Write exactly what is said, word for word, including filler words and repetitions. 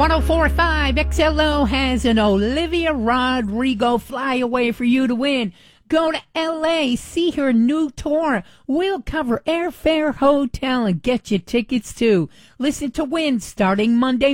oh four point five X L O has an Olivia Rodrigo flyaway for you to win. Go to L A, see her new tour. We'll cover airfare, hotel, and get you tickets too. Listen to win starting Monday